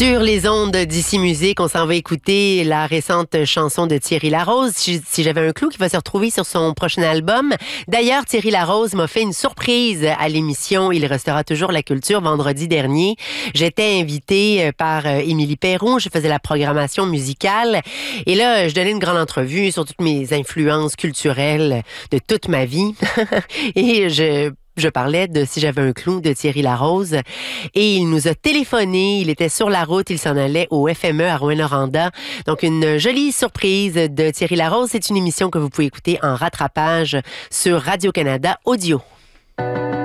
Sur les ondes d'Ici Musique, on s'en va écouter la récente chanson de Thierry Larose, Si j'avais un clou, qui va se retrouver sur son prochain album. D'ailleurs, Thierry Larose m'a fait une surprise à l'émission Il restera toujours la culture vendredi dernier. J'étais invitée par Émilie Perron, je faisais la programmation musicale et là, je donnais une grande entrevue sur toutes mes influences culturelles de toute ma vie et je parlais de Si j'avais un clou de Thierry Larose et il nous a téléphoné. Il était sur la route, il s'en allait au FME à Rouyn-Noranda. Donc, une jolie surprise de Thierry Larose. C'est une émission que vous pouvez écouter en rattrapage sur Radio-Canada Audio.